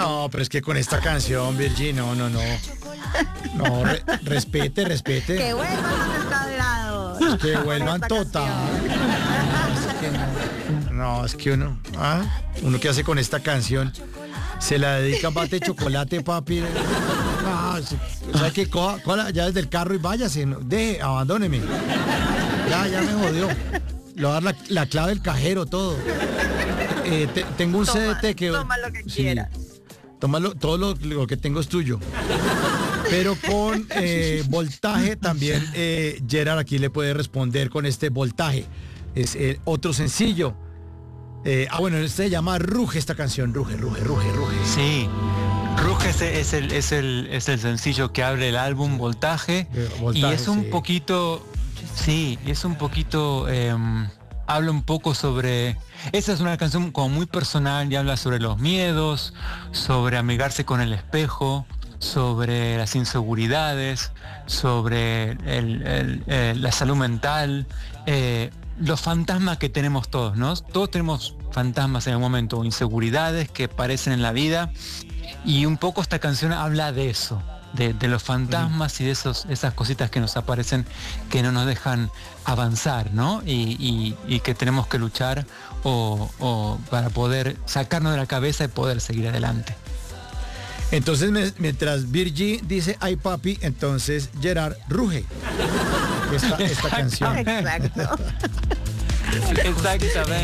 No, pero es que con esta canción, Virgin, no. No, respete. Que vuelvan los descablados. Que vuelvan total. No, es que uno que hace con esta canción, se la dedica a bate de chocolate, papi. O sea que coja ya desde el carro y váyase, abandóneme. Ya me jodió. Le voy a dar la clave del cajero, todo. Tengo un CDT que... Toma lo que quieras. Tómalo, todo lo que tengo es tuyo. Pero con voltaje también, Gerard aquí le puede responder con este voltaje. Es otro sencillo. Bueno, este se llama Ruge esta canción. Ruge. Sí. Ruge es el sencillo que abre el álbum Voltaje. Y es un poquito... Sí, es un poquito... habla un poco sobre... Esa es una canción como muy personal y habla sobre los miedos, sobre amigarse con el espejo, sobre las inseguridades, sobre la salud mental, los fantasmas que tenemos todos, ¿no? Todos tenemos fantasmas en algún momento, o inseguridades que aparecen en la vida, y un poco esta canción habla de eso. De los fantasmas y de esas cositas que nos aparecen que no nos dejan avanzar, ¿no? Y que tenemos que luchar o para poder sacarnos de la cabeza y poder seguir adelante. Entonces, mientras Virgie dice ay papi, entonces Gerard ruge esta canción. Exacto. Exactamente.